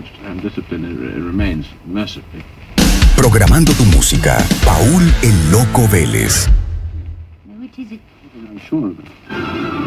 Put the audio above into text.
and discipline remains mercifully. Programando tu música, Paul el Loco Vélez. I'm sure of it.